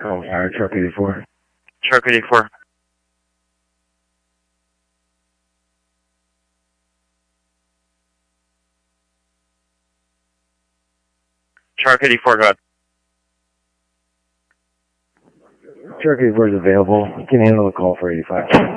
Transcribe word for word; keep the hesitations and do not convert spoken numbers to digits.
Oh, sorry, truck eighty-four. Truck eighty-four. Truck eighty-four, go ahead. Truck eighty-four is available. You can handle the call for eighty-five.